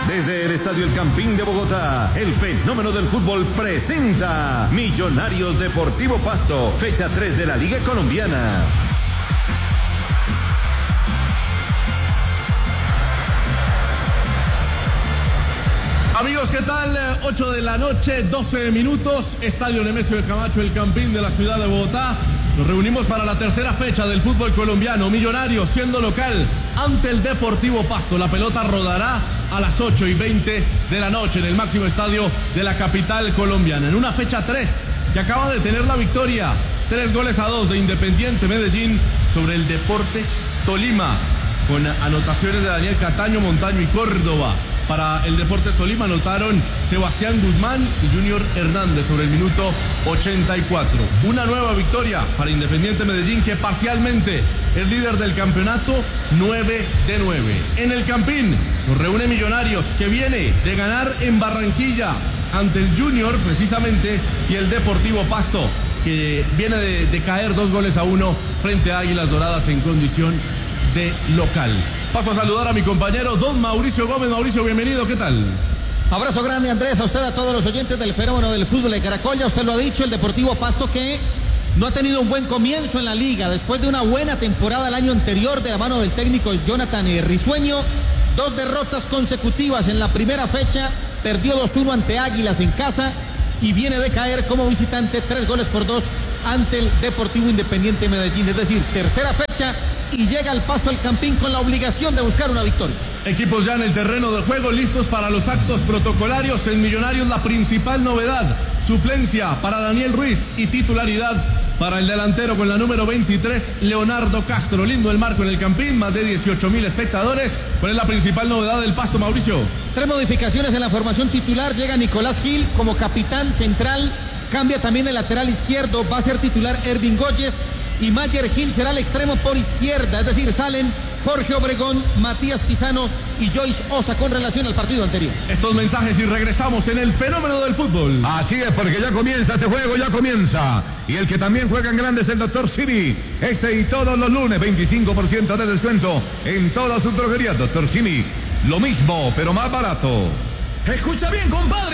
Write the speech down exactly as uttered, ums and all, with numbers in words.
Desde el Estadio El Campín de Bogotá, el fenómeno del fútbol presenta Millonarios Deportivo Pasto, fecha tres de la Liga Colombiana. Amigos, ¿qué tal? ocho de la noche, doce minutos, Estadio Nemesio de Camacho, El Campín de la ciudad de Bogotá. Nos reunimos para la tercera fecha del fútbol colombiano. Millonarios siendo local ante el Deportivo Pasto. La pelota rodará a las ocho y veinte de la noche en el máximo estadio de la capital colombiana. En una fecha tres que acaba de tener la victoria. Tres goles a dos de Independiente Medellín sobre el Deportes Tolima. Con anotaciones de Daniel Cataño, Montaño y Córdoba. Para el Deportes Tolima anotaron Sebastián Guzmán y Junior Hernández sobre el minuto ochenta y cuatro. Una nueva victoria para Independiente Medellín, que parcialmente es líder del campeonato, nueve de nueve. En el Campín nos reúne Millonarios, que viene de ganar en Barranquilla ante el Junior precisamente, y el Deportivo Pasto, que viene de, de caer dos goles a uno frente a Águilas Doradas en condición de local. Paso a saludar a mi compañero don Mauricio Gómez. Mauricio, bienvenido, ¿qué tal? Abrazo grande, Andrés, a usted, a todos los oyentes del fenómeno del fútbol de Caracol. Ya usted lo ha dicho, el Deportivo Pasto, que no ha tenido un buen comienzo en la liga después de una buena temporada el año anterior de la mano del técnico Jonathan Risueño. Dos derrotas consecutivas en la primera fecha, perdió dos uno ante Águilas en casa y viene de caer como visitante tres goles por dos ante el Deportivo Independiente Medellín. Es decir, tercera fecha y llega al Pasto al Campín con la obligación de buscar una victoria. Equipos ya en el terreno de juego, listos para los actos protocolarios. En Millonarios la principal novedad, suplencia para Daniel Ruiz y titularidad para el delantero con la número veintitrés, Leonardo Castro. Lindo el marco en el Campín, más de dieciocho mil espectadores. ¿Cuál es la principal novedad del Pasto, Mauricio? Tres modificaciones en la formación titular. Llega Nicolás Gil como capitán central. Cambia también el lateral izquierdo. Va a ser titular Ervin Góyez. Y Mayer Gil será el extremo por izquierda. Es decir, salen Jorge Obregón, Matías Pisano y Joyce Osa con relación al partido anterior. Estos mensajes y regresamos en el fenómeno del fútbol. Así es, porque ya comienza este juego, ya comienza. Y el que también juega en grande es el doctor Simi. Este y todos los lunes, veinticinco por ciento de descuento en todas sus droguerías. doctor Simi, lo mismo, pero más barato. Escucha bien, compadre.